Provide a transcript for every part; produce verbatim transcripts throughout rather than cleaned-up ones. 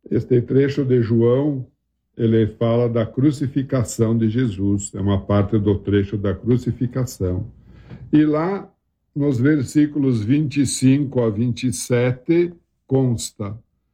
Este trecho de João, ele fala da crucificação de Jesus, é uma parte do trecho da crucificação. E lá, nos versículos vinte e cinco a vinte e sete, consta: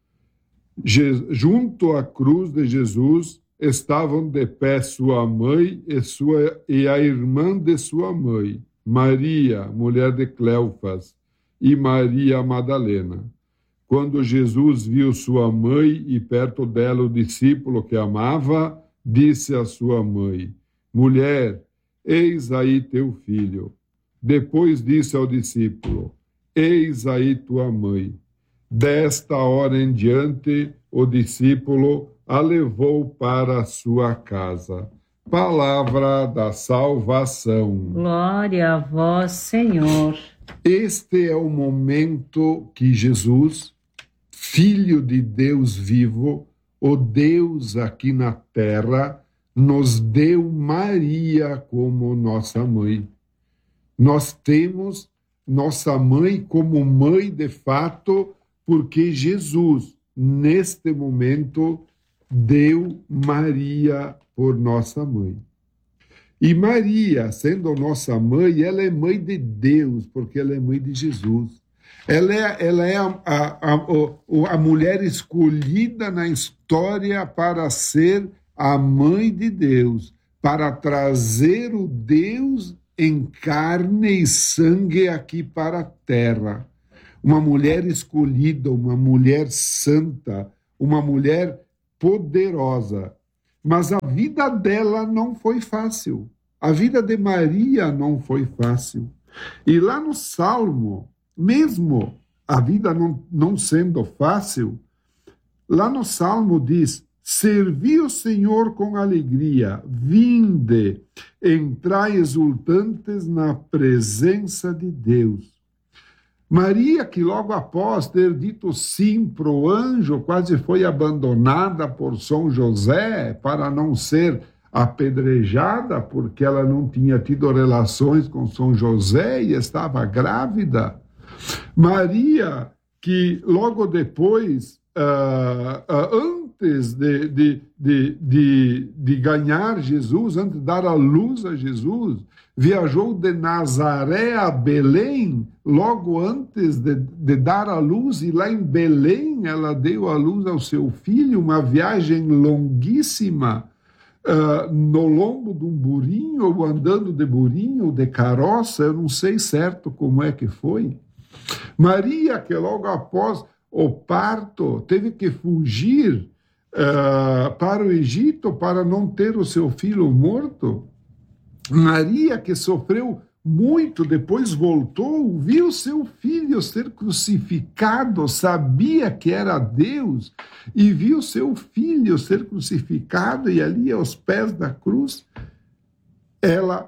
junto à cruz de Jesus estavam de pé sua mãe e, sua, e a irmã de sua mãe, Maria, mulher de Cleofas, e Maria Madalena. Quando Jesus viu sua mãe e perto dela o discípulo que amava, disse à sua mãe: mulher, eis aí teu filho. Depois disse ao discípulo: eis aí tua mãe. Desta hora em diante, o discípulo a levou para a sua casa. Palavra da salvação. Glória a vós, Senhor. Este é o momento que Jesus, Filho de Deus vivo, o Deus aqui na terra, nos deu Maria como nossa mãe. Nós temos nossa mãe como mãe de fato, porque Jesus, neste momento, deu Maria por nossa mãe. E Maria, sendo nossa mãe, ela é mãe de Deus, porque ela é mãe de Jesus. Ela é, ela é a, a, a, a mulher escolhida na história para ser a mãe de Deus, para trazer o Deus em carne e sangue aqui para a terra. Uma mulher escolhida, uma mulher santa, uma mulher poderosa. Mas a vida dela não foi fácil. A vida de Maria não foi fácil. E lá no Salmo, mesmo a vida não, não sendo fácil, lá no Salmo diz: servi o Senhor com alegria, vinde, entrai exultantes na presença de Deus. Maria, que logo após ter dito sim para o anjo, quase foi abandonada por São José para não ser apedrejada, porque ela não tinha tido relações com São José e estava grávida. Maria, que logo depois, uh, uh, antes de, de, de, de, de ganhar Jesus, antes de dar a luz a Jesus, viajou de Nazaré a Belém, logo antes de, de dar a luz, e lá em Belém ela deu a luz ao seu filho, uma viagem longuíssima, uh, no lombo de um burinho, ou andando de burinho, ou de carroça, eu não sei certo como é que foi. Maria, que logo após o parto teve que fugir uh, para o Egito para não ter o seu filho morto. Maria, que sofreu muito, depois voltou, viu seu filho ser crucificado, sabia que era Deus, e viu seu filho ser crucificado, e ali aos pés da cruz, ela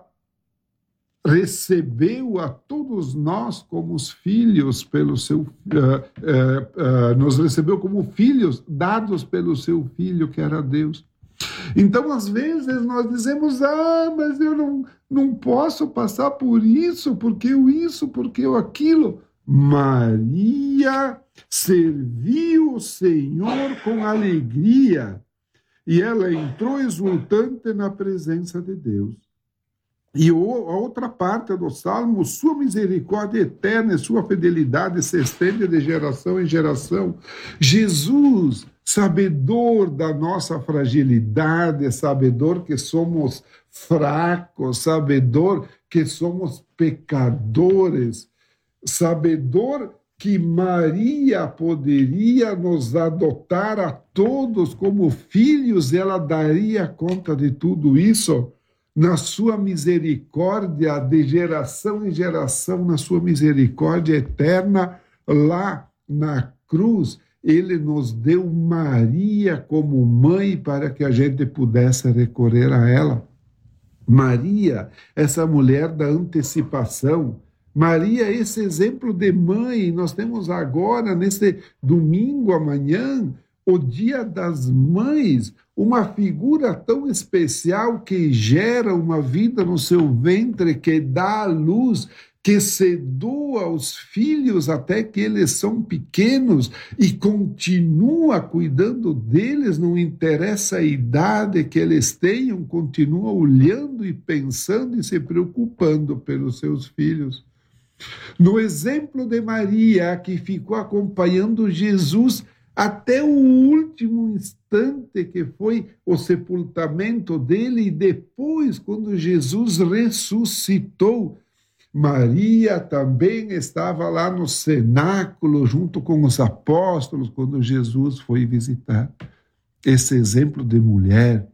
recebeu a todos nós como os filhos pelo seu, uh, uh, uh, nos recebeu como filhos dados pelo seu filho, que era Deus. Então, às vezes, nós dizemos: ah, mas eu não, não posso passar por isso, porque eu isso, porque eu aquilo. Maria serviu o Senhor com alegria, e ela entrou exultante na presença de Deus. E a outra parte do Salmo: sua misericórdia eterna e sua fidelidade se estende de geração em geração. Jesus, sabedor da nossa fragilidade, sabedor que somos fracos, sabedor que somos pecadores, sabedor que Maria poderia nos adotar a todos como filhos, e ela daria conta de tudo isso. Na sua misericórdia de geração em geração, na sua misericórdia eterna, lá na cruz, ele nos deu Maria como mãe para que a gente pudesse recorrer a ela. Maria, essa mulher da antecipação. Maria, esse exemplo de mãe. Nós temos agora, nesse domingo amanhã, o Dia das Mães, uma figura tão especial que gera uma vida no seu ventre, que dá à luz, que se doa aos filhos até que eles são pequenos e continua cuidando deles, não interessa a idade que eles tenham, continua olhando e pensando e se preocupando pelos seus filhos. No exemplo de Maria, que ficou acompanhando Jesus até o último instante, que foi o sepultamento dele, e depois, quando Jesus ressuscitou, Maria também estava lá no cenáculo, junto com os apóstolos, quando Jesus foi visitar. Esse exemplo de mulher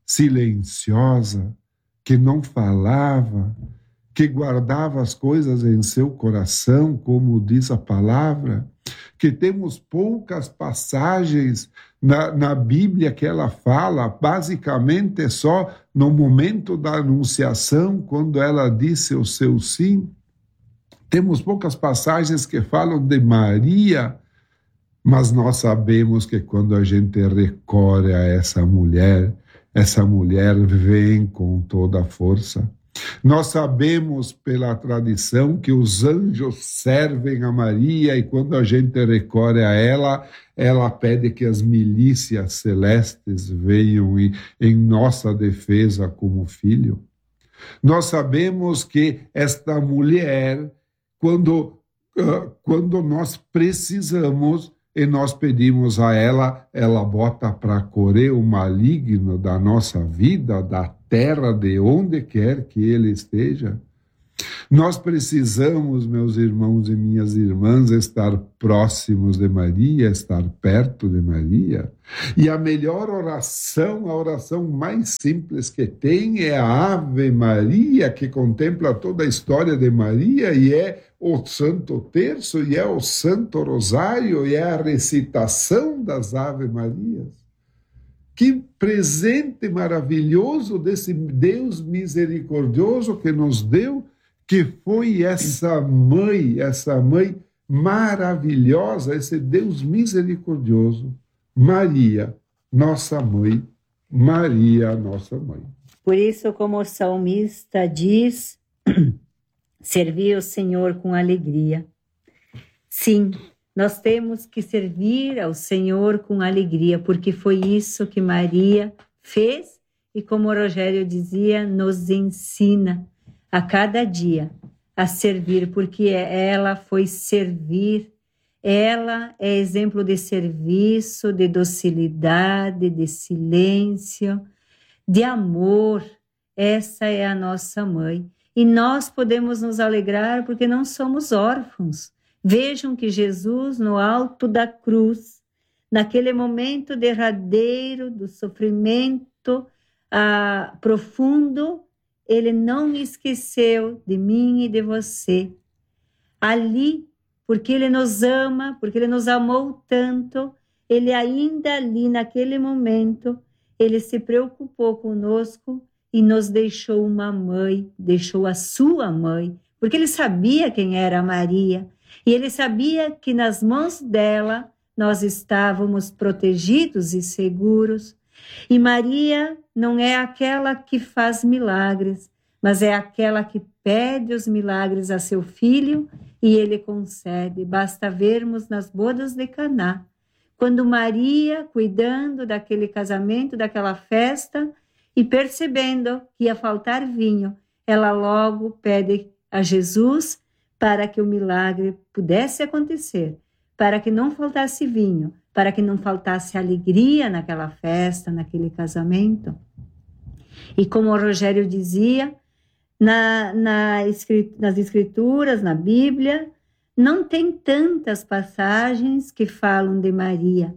silenciosa, que não falava, que guardava as coisas em seu coração, como diz a palavra, que temos poucas passagens na, na Bíblia que ela fala, basicamente só no momento da anunciação, quando ela disse o seu sim. Temos poucas passagens que falam de Maria, mas nós sabemos que quando a gente recorre a essa mulher, essa mulher vem com toda a força. Nós sabemos pela tradição que os anjos servem a Maria e quando a gente recorre a ela, ela pede que as milícias celestes venham em, em nossa defesa como filho. Nós sabemos que esta mulher, quando, uh, quando nós precisamos e nós pedimos a ela, ela bota para correr o maligno da nossa vida, da terra, de onde quer que ele esteja. Nós precisamos, meus irmãos e minhas irmãs, estar próximos de Maria, estar perto de Maria. E a melhor oração, a oração mais simples que tem é a Ave Maria, que contempla toda a história de Maria e é o Santo Terço, e é o Santo Rosário, e é a recitação das Ave Marias. Que presente maravilhoso desse Deus misericordioso que nos deu, que foi essa mãe, essa mãe maravilhosa, esse Deus misericordioso, Maria, nossa mãe, Maria, nossa mãe. Por isso, como o salmista diz, servir o Senhor com alegria. Sim, nós temos que servir ao Senhor com alegria, porque foi isso que Maria fez e, como o Rogério dizia, nos ensina a cada dia a servir, porque ela foi servir, ela é exemplo de serviço, de docilidade, de silêncio, de amor. Essa é a nossa mãe. E nós podemos nos alegrar porque não somos órfãos. Vejam que Jesus, no alto da cruz, naquele momento derradeiro do sofrimento ah, profundo, ele não esqueceu de mim e de você. Ali, porque ele nos ama, porque ele nos amou tanto, ele ainda ali naquele momento, ele se preocupou conosco e nos deixou uma mãe, deixou a sua mãe, porque ele sabia quem era Maria, e ele sabia que nas mãos dela nós estávamos protegidos e seguros. E Maria não é aquela que faz milagres, mas é aquela que pede os milagres a seu filho e ele concede. Basta vermos nas bodas de Caná, quando Maria, cuidando daquele casamento, daquela festa, e percebendo que ia faltar vinho, ela logo pede a Jesus para que o milagre pudesse acontecer, para que não faltasse vinho, para que não faltasse alegria naquela festa, naquele casamento. E como o Rogério dizia, na, na, nas escrituras, na Bíblia, não tem tantas passagens que falam de Maria,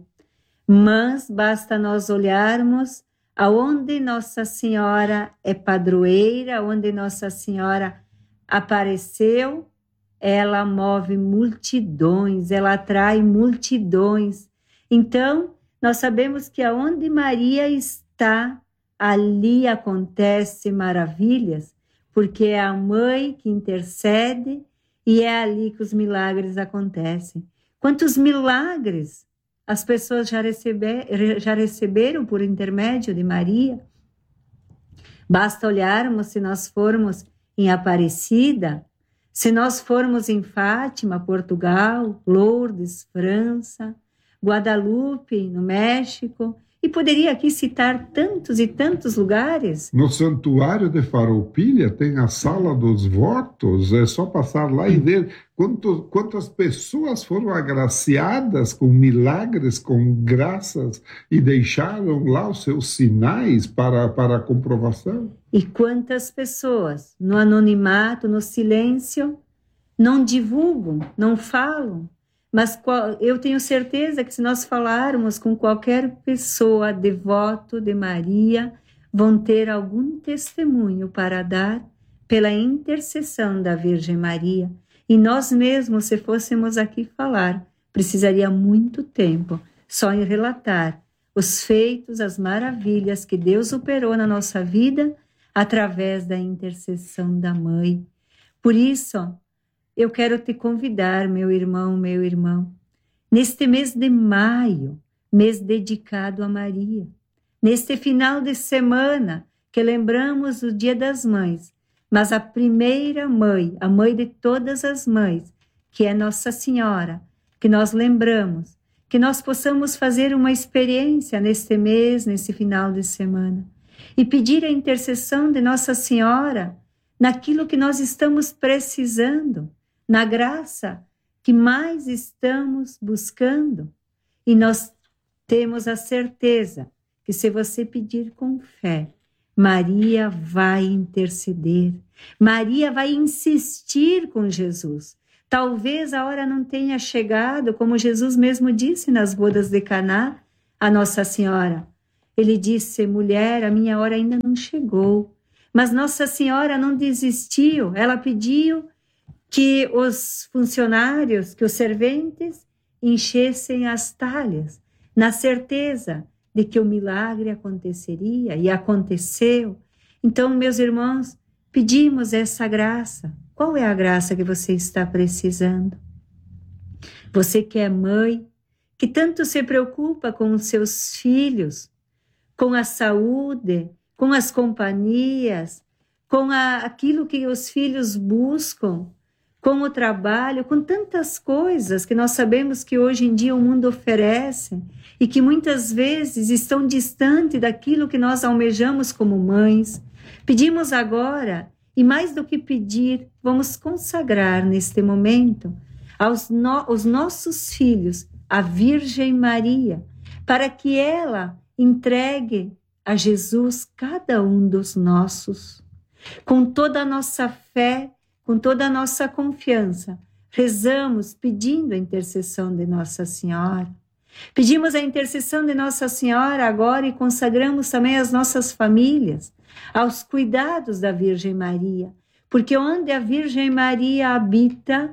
mas basta nós olharmos aonde Nossa Senhora é padroeira, onde Nossa Senhora apareceu, ela move multidões, ela atrai multidões. Então, nós sabemos que aonde Maria está, ali acontece maravilhas, porque é a mãe que intercede e é ali que os milagres acontecem. Quantos milagres as pessoas já, receber, já receberam por intermédio de Maria? Basta olharmos, se nós formos em Aparecida, Se nós formos em Fátima, Portugal, Lourdes, França, Guadalupe, no México, e poderia aqui citar tantos e tantos lugares. No Santuário de Farroupilha tem a Sala dos Votos, é só passar lá e ver quanto, quantas pessoas foram agraciadas com milagres, com graças, e deixaram lá os seus sinais para, para a comprovação. E quantas pessoas, no anonimato, no silêncio, não divulgam, não falam. Mas eu tenho certeza que se nós falarmos com qualquer pessoa devoto de Maria, vão ter algum testemunho para dar pela intercessão da Virgem Maria. E nós mesmos, se fôssemos aqui falar, precisaria muito tempo só em relatar os feitos, as maravilhas que Deus operou na nossa vida através da intercessão da Mãe. Por isso, eu quero te convidar, meu irmão, meu irmão, neste mês de maio, mês dedicado a Maria, neste final de semana que lembramos o Dia das Mães, mas a primeira mãe, a mãe de todas as mães, que é Nossa Senhora, que nós lembramos, que nós possamos fazer uma experiência neste mês, nesse final de semana, e pedir a intercessão de Nossa Senhora naquilo que nós estamos precisando, na graça que mais estamos buscando. E nós temos a certeza que se você pedir com fé, Maria vai interceder, Maria vai insistir com Jesus. Talvez a hora não tenha chegado, como Jesus mesmo disse nas bodas de Caná, a Nossa Senhora. Ele disse, mulher, a minha hora ainda não chegou. Mas Nossa Senhora não desistiu, ela pediu que os funcionários, que os serventes enchessem as talhas, na certeza de que o milagre aconteceria, e aconteceu. Então, meus irmãos, pedimos essa graça. Qual é a graça que você está precisando? Você que é mãe, que tanto se preocupa com os seus filhos, com a saúde, com as companhias, com a, aquilo que os filhos buscam, com o trabalho, com tantas coisas que nós sabemos que hoje em dia o mundo oferece e que muitas vezes estão distantes daquilo que nós almejamos como mães. Pedimos agora, e mais do que pedir, vamos consagrar neste momento aos no, os nossos filhos, a Virgem Maria, para que ela entregue a Jesus cada um dos nossos. Com toda a nossa fé, com toda a nossa confiança, rezamos pedindo a intercessão de Nossa Senhora. Pedimos a intercessão de Nossa Senhora agora e consagramos também as nossas famílias, aos cuidados da Virgem Maria, porque onde a Virgem Maria habita,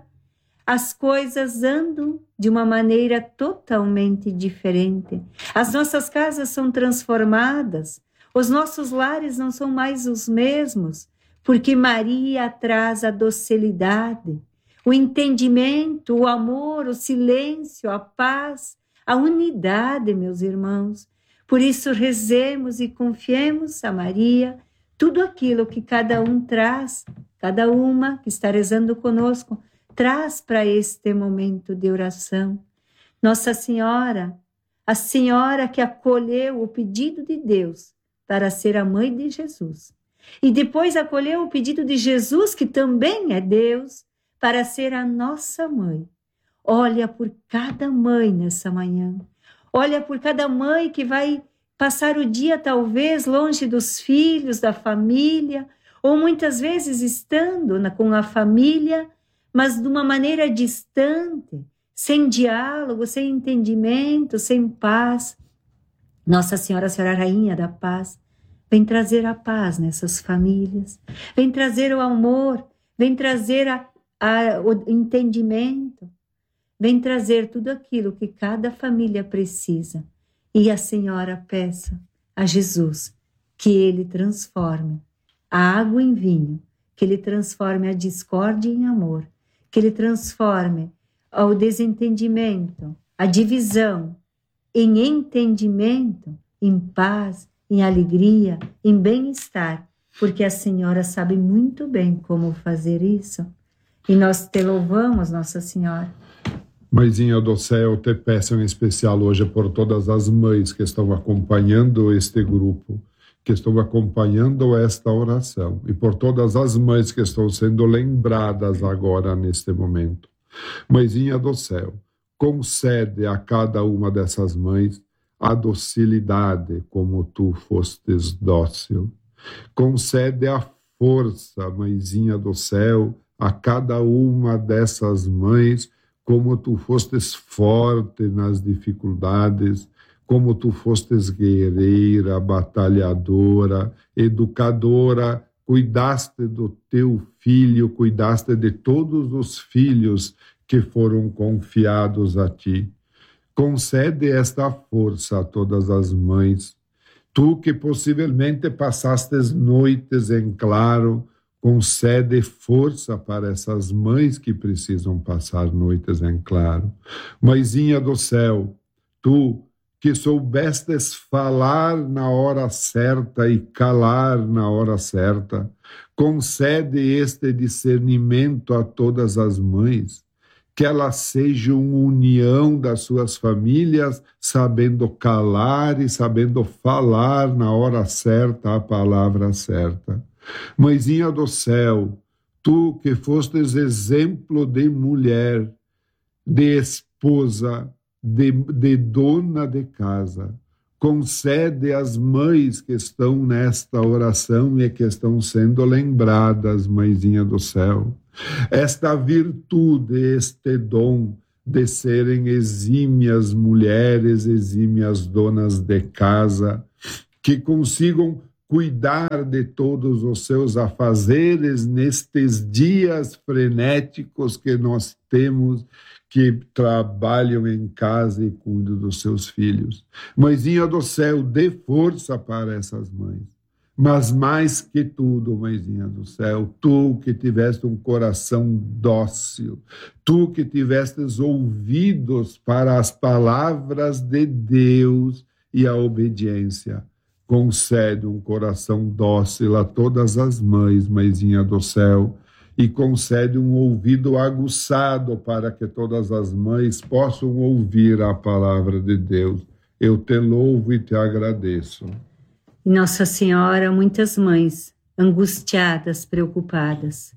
as coisas andam de uma maneira totalmente diferente. As nossas casas são transformadas, os nossos lares não são mais os mesmos, porque Maria traz a docilidade, o entendimento, o amor, o silêncio, a paz, a unidade, meus irmãos. Por isso rezemos e confiemos a Maria tudo aquilo que cada um traz, cada uma que está rezando conosco, traz para este momento de oração. Nossa Senhora, a Senhora que acolheu o pedido de Deus para ser a mãe de Jesus, e depois acolheu o pedido de Jesus, que também é Deus, para ser a nossa mãe. Olha por cada mãe nessa manhã. Olha por cada mãe que vai passar o dia talvez longe dos filhos, da família, ou muitas vezes estando na, com a família, mas de uma maneira distante, sem diálogo, sem entendimento, sem paz. Nossa Senhora, a Senhora Rainha da Paz, vem trazer a paz nessas famílias, vem trazer o amor, vem trazer a, a, o entendimento, vem trazer tudo aquilo que cada família precisa. E a Senhora peça a Jesus que Ele transforme a água em vinho, que Ele transforme a discórdia em amor, que Ele transforme o desentendimento, a divisão, em entendimento, em paz, em alegria, em bem-estar, porque a Senhora sabe muito bem como fazer isso. E nós te louvamos, Nossa Senhora. Mãezinha do céu, te peço em especial hoje por todas as mães que estão acompanhando este grupo, que estão acompanhando esta oração, e por todas as mães que estão sendo lembradas agora neste momento. Mãezinha do céu, concede a cada uma dessas mães a docilidade como tu fostes dócil. Concede a força, Mãezinha do céu, a cada uma dessas mães, como tu fostes forte nas dificuldades, como tu fostes guerreira, batalhadora, educadora, cuidaste do teu filho, cuidaste de todos os filhos que foram confiados a ti. Concede esta força a todas as mães. Tu que possivelmente passastes noites em claro, concede força para essas mães que precisam passar noites em claro. Mãezinha do céu, tu que soubestes falar na hora certa e calar na hora certa, concede este discernimento a todas as mães, que elas sejam união das suas famílias, sabendo calar e sabendo falar na hora certa a palavra certa. Mãezinha do céu, tu que fostes exemplo de mulher, de esposa, de, de dona de casa, concede às mães que estão nesta oração e que estão sendo lembradas, Mãezinha do céu, esta virtude, este dom de serem exímias mulheres, exímias donas de casa, que consigam cuidar de todos os seus afazeres nestes dias frenéticos que nós temos, que trabalham em casa e cuidam dos seus filhos. Mãezinha do céu, dê força para essas mães. Mas mais que tudo, Mãezinha do céu, tu que tiveste um coração dócil, tu que tivestes ouvidos para as palavras de Deus e a obediência, concede um coração dócil a todas as mães, Mãezinha do céu, e concede um ouvido aguçado para que todas as mães possam ouvir a palavra de Deus. Eu te louvo e te agradeço. Nossa Senhora, muitas mães angustiadas, preocupadas,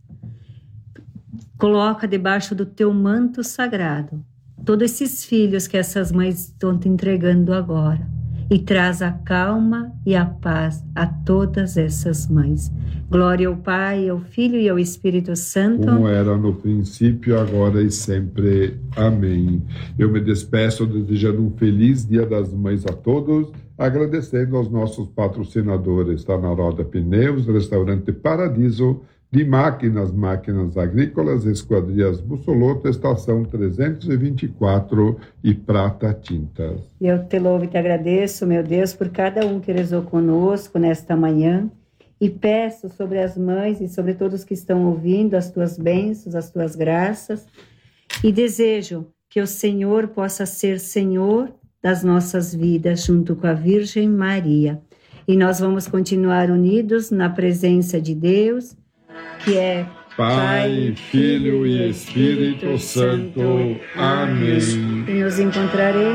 coloca debaixo do teu manto sagrado todos esses filhos que essas mães estão te entregando agora, e traz a calma e a paz a todas essas mães. Glória ao Pai, ao Filho e ao Espírito Santo. Como era no princípio, agora e sempre. Amém. Eu me despeço desejando um feliz Dia das Mães a todos, agradecendo aos nossos patrocinadores, está na Roda Pneus, Restaurante Paradiso, de máquinas, máquinas agrícolas, Esquadrias Bussolotto, Estação trezentos e vinte e quatro e Prata Tintas. Eu te louvo e te agradeço, meu Deus, por cada um que rezou conosco nesta manhã, e peço sobre as mães e sobre todos que estão ouvindo as tuas bênçãos, as tuas graças, e desejo que o Senhor possa ser Senhor das nossas vidas junto com a Virgem Maria. E nós vamos continuar unidos na presença de Deus, que é Pai, Filho e Espírito Santo. Amém. E nos encontraremos